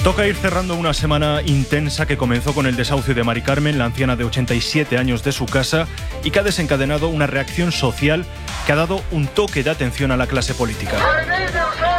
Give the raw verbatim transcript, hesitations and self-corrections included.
Toca ir cerrando una semana intensa que comenzó con el desahucio de Mari Carmen, la anciana de ochenta y siete años, de su casa, y que ha desencadenado una reacción social que ha dado un toque de atención a la clase política.